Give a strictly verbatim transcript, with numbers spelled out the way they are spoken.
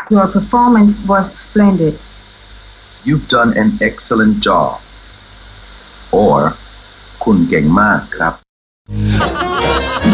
Your performance was splendid. You've done an excellent job. Or คุณเก่งมากครับ